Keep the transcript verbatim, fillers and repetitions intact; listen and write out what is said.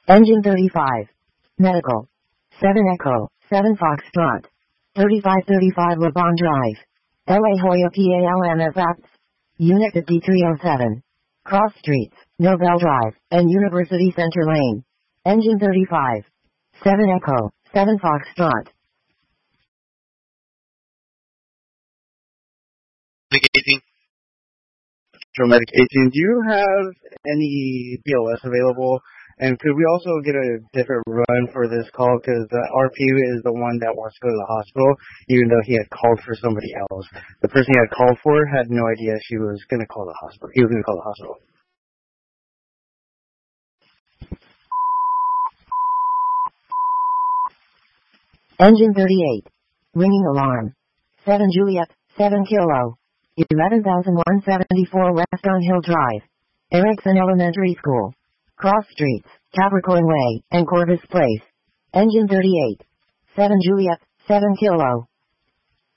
Engine thirty-five. Medical. seven Echo, seven Foxtrot. thirty-five thirty-five Le Bon Drive. L A Hoya PALMS Apps. Unit fifty-three oh seven. Cross Streets, Nobel Drive, and University Center Lane. Engine thirty-five. seven Echo, seven Foxtrot. eighteen. Dramatic eighteen, do you have any B L S available? And could we also get a different run for this call? Because the R P is the one that wants to go to the hospital, even though he had called for somebody else. The person he had called for had no idea she was going to call the hospital. He was going to call the hospital. Engine thirty-eight. Ringing alarm. seven Juliet, seven Kilo. eleven thousand one hundred seventy-four West on Hill Drive. Erickson Elementary School. Cross Streets, Capricorn Way, and Corvus Place. Engine thirty-eight. seven Juliet, seven Kilo.